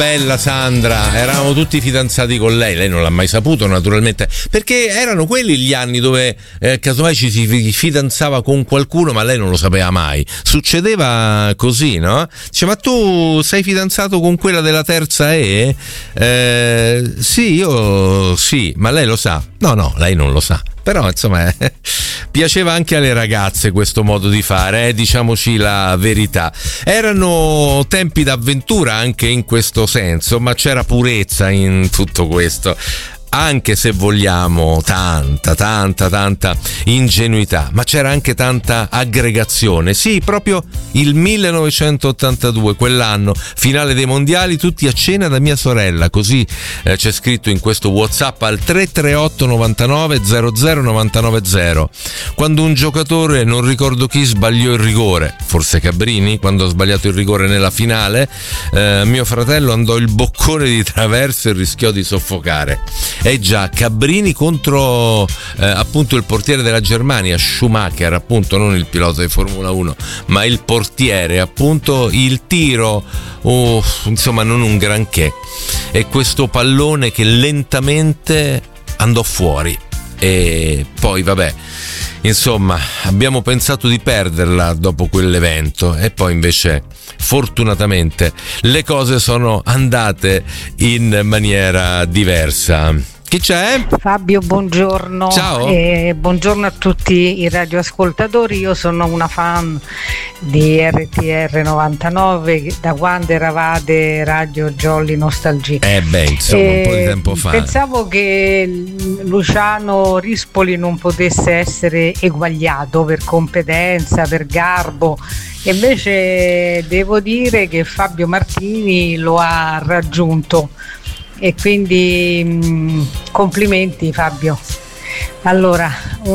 bella Sandra, eravamo tutti fidanzati con lei non l'ha mai saputo naturalmente, perché erano quelli gli anni dove casomai ci si fidanzava con qualcuno ma lei non lo sapeva mai, succedeva così, no? Dice, ma tu sei fidanzato con quella della terza E? Sì, io sì, ma lei lo sa? No, lei non lo sa. Però insomma piaceva anche alle ragazze questo modo di fare, diciamoci la verità. Erano tempi d'avventura anche in questo senso, ma c'era purezza in tutto questo, anche se vogliamo tanta ingenuità, ma c'era anche tanta aggregazione. Sì, proprio il 1982, quell'anno, finale dei mondiali, tutti a cena da mia sorella, così c'è scritto in questo WhatsApp al 338 99 00 990. Quando un giocatore, non ricordo chi, sbagliò il rigore, forse Cabrini, quando ha sbagliato il rigore nella finale, mio fratello andò il boccone di traverso e rischiò di soffocare. Già, Cabrini contro appunto il portiere della Germania, Schumacher, appunto, non il pilota di Formula 1, ma il portiere, appunto, il tiro, insomma, non un granché. E questo pallone che lentamente andò fuori. E poi, vabbè, insomma, abbiamo pensato di perderla dopo quell'evento e poi invece fortunatamente le cose sono andate in maniera diversa. Chi c'è? Fabio, buongiorno. Ciao. Buongiorno a tutti i radioascoltatori. Io sono una fan di RTR 99 da quando eravate Radio Jolly Nostalgia. Insomma, un po' di tempo fa. Pensavo che Luciano Rispoli non potesse essere eguagliato per competenza, per garbo. Invece devo dire che Fabio Martini lo ha raggiunto. E quindi complimenti Fabio. Allora,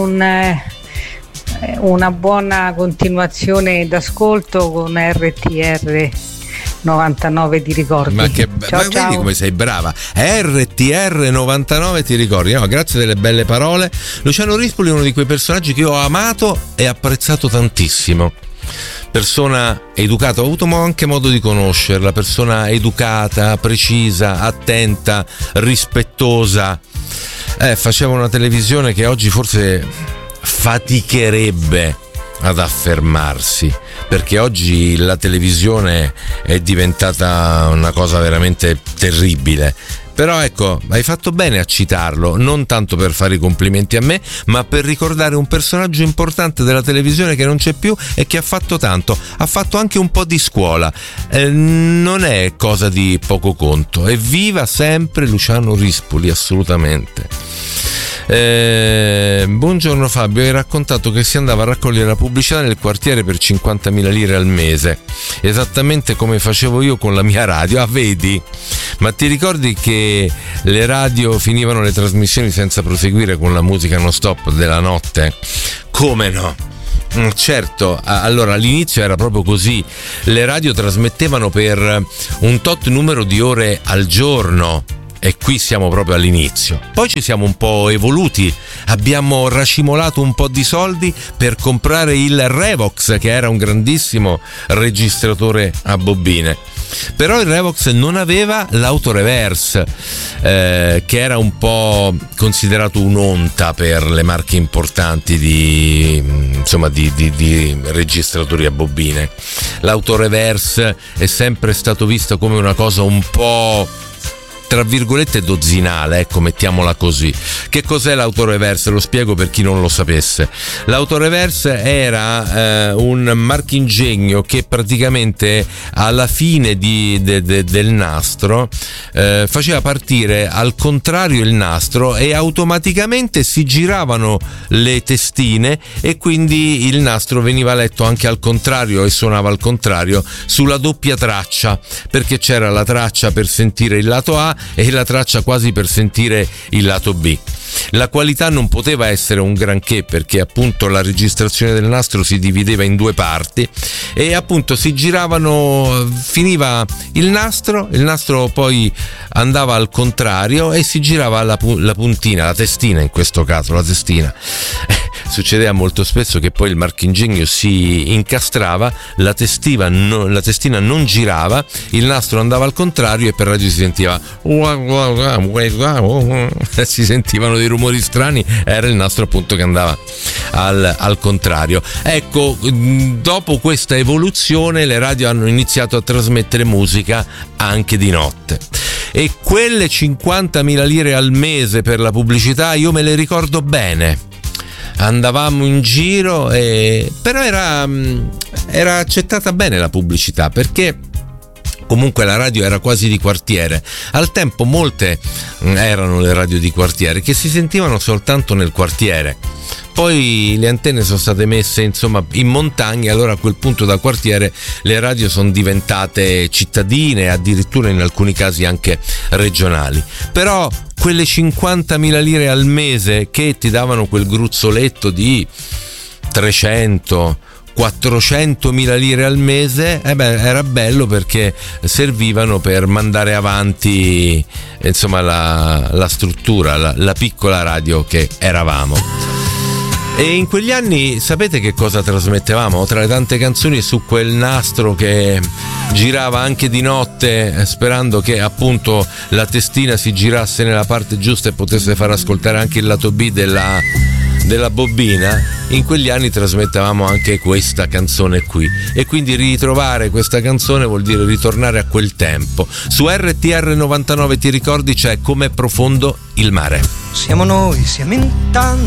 una buona continuazione d'ascolto con RTR 99 ti ricordi. Ma ciao. Vedi come sei brava. RTR 99 ti ricordi. No, grazie delle belle parole. Luciano Rispoli è uno di quei personaggi che ho amato e apprezzato tantissimo. Persona educata, ho avuto anche modo di conoscerla, persona educata, precisa, attenta, rispettosa. Faceva una televisione che oggi forse faticherebbe ad affermarsi, perché oggi la televisione è diventata una cosa veramente terribile. Però ecco, hai fatto bene a citarlo, non tanto per fare i complimenti a me, ma per ricordare un personaggio importante della televisione che non c'è più e che ha fatto tanto, ha fatto anche un po' di scuola, non è cosa di poco conto. Evviva sempre Luciano Rispoli, assolutamente. Buongiorno Fabio, hai raccontato che si andava a raccogliere la pubblicità nel quartiere per 50.000 lire al mese, esattamente come facevo io con la mia radio. Ah, vedi? Ma ti ricordi che le radio finivano le trasmissioni senza proseguire con la musica non stop della notte? Come no? Certo, allora all'inizio era proprio così, le radio trasmettevano per un tot numero di ore al giorno. E qui siamo proprio all'inizio. Poi ci siamo un po' evoluti, abbiamo racimolato un po' di soldi per comprare il Revox, che era un grandissimo registratore a bobine. Però il Revox non aveva l'autoreverse, che era un po' considerato un'onta per le marche importanti di registratori a bobine. L'autoreverse è sempre stato visto come una cosa un po', tra virgolette, dozzinale, ecco, mettiamola così. Che cos'è l'autoreverse? Lo spiego per chi non lo sapesse. L'autoreverse era un marchingegno che praticamente alla fine del nastro faceva partire al contrario il nastro e automaticamente si giravano le testine e quindi il nastro veniva letto anche al contrario e suonava al contrario sulla doppia traccia, perché c'era la traccia per sentire il lato A e la traccia quasi per sentire il lato B. La qualità non poteva essere un granché, perché appunto la registrazione del nastro si divideva in due parti e appunto si giravano, finiva il nastro poi andava al contrario e si girava la puntina, la testina in questo caso, la testina. succedeva molto spesso che poi il marchingegno si incastrava, la testina non girava, il nastro andava al contrario e per radio si sentiva si sentivano dei rumori strani, era il nastro appunto che andava al contrario. Ecco, dopo questa evoluzione le radio hanno iniziato a trasmettere musica anche di notte e quelle 50.000 lire al mese per la pubblicità io me le ricordo bene. Andavamo in giro però era accettata bene la pubblicità, perché comunque la radio era quasi di quartiere. Al tempo molte erano le radio di quartiere che si sentivano soltanto nel quartiere. Poi le antenne sono state messe insomma in montagna, allora a quel punto da quartiere le radio sono diventate cittadine, addirittura in alcuni casi anche regionali. Però quelle 50.000 lire al mese che ti davano quel gruzzoletto di 400.000 lire al mese, era bello, perché servivano per mandare avanti insomma la struttura, la piccola radio che eravamo. E in quegli anni sapete che cosa trasmettevamo? Tra le tante canzoni, su quel nastro che girava anche di notte, sperando che appunto la testina si girasse nella parte giusta e potesse far ascoltare anche il lato B della bobina, in quegli anni trasmettevamo anche questa canzone qui, e quindi ritrovare questa canzone vuol dire ritornare a quel tempo. Su RTR 99, ti ricordi, c'è Com'è profondo il mare. Siamo noi, siamo in tanti